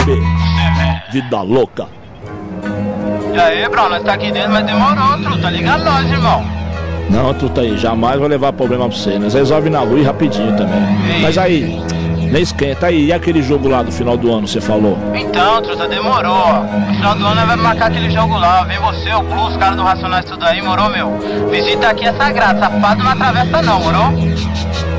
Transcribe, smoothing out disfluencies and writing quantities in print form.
Vida louca. E aí, bro, nós tá aqui dentro, mas demorou, truta. Liga nós, irmão. Não, truta aí, jamais vou levar problema pra você. Nós resolve na rua e rapidinho também. Ei. Mas aí, nem esquenta aí. E aquele jogo lá do final do ano, você falou? Então, truta, demorou, ó. No final do ano nós vamos marcar aquele jogo lá. Vem você, o Blue, os caras do Racionais, tudo aí, morou, meu? Visita aqui é sagrado, safado não atravessa não, morou?